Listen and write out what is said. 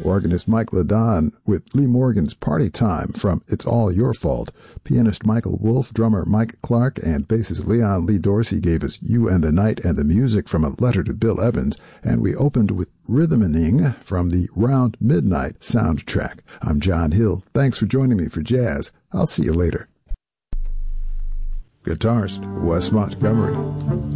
Organist Mike Ladon with Lee Morgan's Party Time from It's All Your Fault. Pianist Michael Wolf, drummer Mike Clark, and bassist Leon Lee Dorsey gave us You and the Night and the music from A Letter to Bill Evans. And we opened with Rhythmening from the Round Midnight soundtrack. I'm John Hill. Thanks for joining me for Jazz. I'll see you later. Guitarist Wes Montgomery.